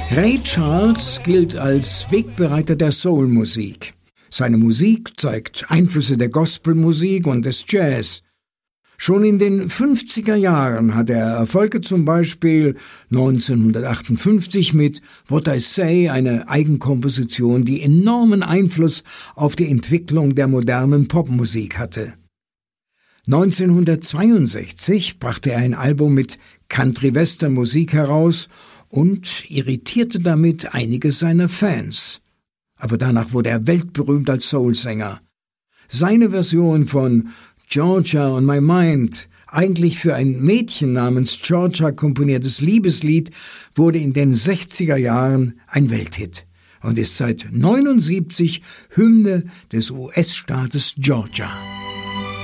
Ray Charles gilt als Wegbereiter der Soul-Musik. Seine Musik zeigt Einflüsse der Gospelmusik und des Jazz. Schon in den 50er Jahren hat er Erfolge, zum Beispiel 1958 mit What I Say, eine Eigenkomposition, die enormen Einfluss auf die Entwicklung der modernen Popmusik hatte. 1962 brachte er ein Album mit Country-Western-Musik heraus und irritierte damit einige seiner Fans. Aber danach wurde er weltberühmt als Soulsänger. Seine Version von Georgia on My Mind, eigentlich für ein Mädchen namens Georgia komponiertes Liebeslied, wurde in den 60er Jahren ein Welthit und ist seit 1979 Hymne des US-Staates Georgia.